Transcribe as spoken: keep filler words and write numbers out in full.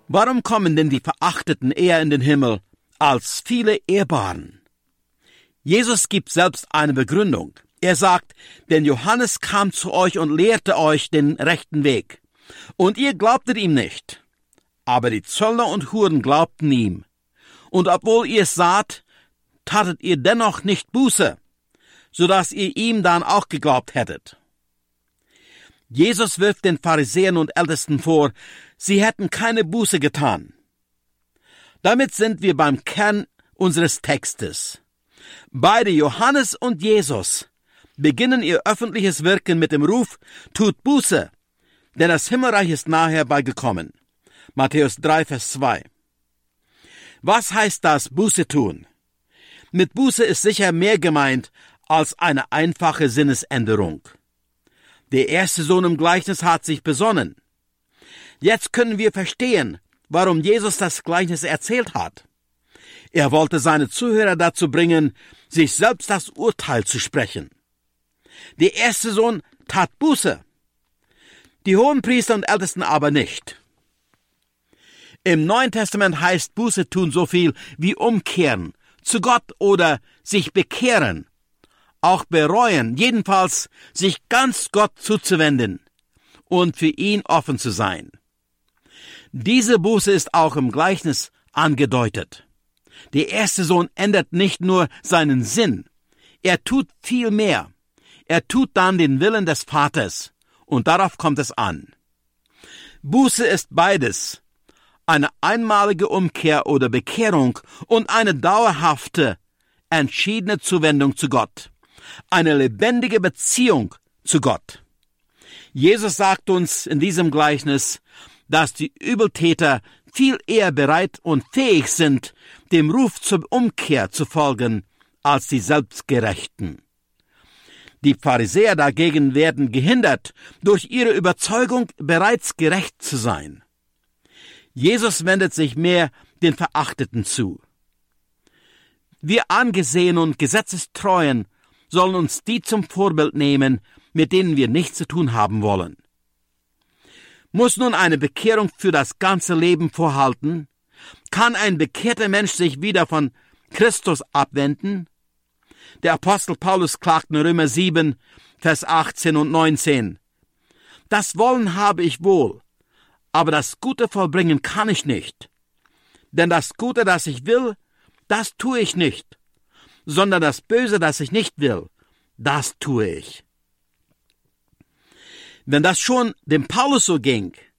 Warum kommen denn die Verachteten eher in den Himmel als viele Ehrbaren? Jesus gibt selbst eine Begründung. Er sagt, denn Johannes kam zu euch und lehrte euch den rechten Weg. Und ihr glaubtet ihm nicht. Aber die Zöllner und Huren glaubten ihm. Und obwohl ihr es saht, tatet ihr dennoch nicht Buße, so dass ihr ihm dann auch geglaubt hättet. Jesus wirft den Pharisäern und Ältesten vor, sie hätten keine Buße getan. Damit sind wir beim Kern unseres Textes. Beide Johannes und Jesus beginnen ihr öffentliches Wirken mit dem Ruf, tut Buße, denn das Himmelreich ist nahe herbeigekommen. Matthäus drei, Vers zwei. Was heißt das, Buße tun? Mit Buße ist sicher mehr gemeint als eine einfache Sinnesänderung. Der erste Sohn im Gleichnis hat sich besonnen. Jetzt können wir verstehen, warum Jesus das Gleichnis erzählt hat. Er wollte seine Zuhörer dazu bringen, sich selbst das Urteil zu sprechen. Der erste Sohn tat Buße, die Hohenpriester und Ältesten aber nicht. Im Neuen Testament heißt Buße tun so viel wie umkehren, zu Gott oder sich bekehren, auch bereuen, jedenfalls sich ganz Gott zuzuwenden und für ihn offen zu sein. Diese Buße ist auch im Gleichnis angedeutet. Der erste Sohn ändert nicht nur seinen Sinn, er tut viel mehr. Er tut dann den Willen des Vaters, und darauf kommt es an. Buße ist beides, eine einmalige Umkehr oder Bekehrung und eine dauerhafte, entschiedene Zuwendung zu Gott, eine lebendige Beziehung zu Gott. Jesus sagt uns in diesem Gleichnis, dass die Übeltäter viel eher bereit und fähig sind, dem Ruf zur Umkehr zu folgen, als die Selbstgerechten. Die Pharisäer dagegen werden gehindert, durch ihre Überzeugung bereits gerecht zu sein. Jesus wendet sich mehr den Verachteten zu. Wir Angesehenen und Gesetzestreuen sollen uns die zum Vorbild nehmen, mit denen wir nichts zu tun haben wollen. Muss nun eine Bekehrung für das ganze Leben vorhalten? Kann ein bekehrter Mensch sich wieder von Christus abwenden? Der Apostel Paulus klagt in Römer sieben, Vers achtzehn und neunzehn. Das Wollen habe ich wohl, aber das Gute vollbringen kann ich nicht. Denn das Gute, das ich will, das tue ich nicht, sondern das Böse, das ich nicht will, das tue ich. Wenn das schon dem Paulus so ging,